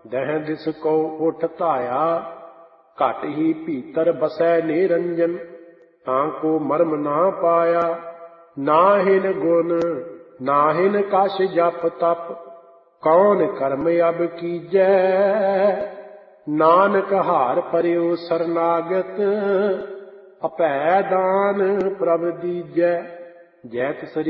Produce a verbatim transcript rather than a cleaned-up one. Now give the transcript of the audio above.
ਦਹਿ ਦਿਸ ਕੋ ਉਠ ਧਾਇਆ, ਘਟ ਹੀ ਭੀਤਰ ਬਸੈ ਨਿਰੰਜਨ। ਤਾਂ ਕੋ ਮਰਮ ਨਾ ਪਾਇਆ, ਨਾਹਿਨ ਗੁਣ ਨਾਹਿਨ ਕਛ ਜਪ ਤਪ। ਕੌਣ ਕਰਮ ਅਬ ਕੀਜੈ, ਨਾਨਕ ਹਾਰ ਪਰਿਓ ਸਰਨਾਗਤ। ਅਭੈ ਦਾਨ ਪ੍ਰਭ ਦੀਜੈ, ਜੈ ਤਿਸ